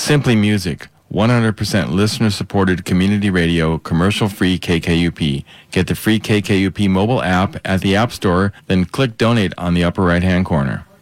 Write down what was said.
Simply Music, 100% listener-supported community radio, commercial-free KKUP. Get the free KKUP mobile app at the App Store, then click Donate on the upper right-hand corner.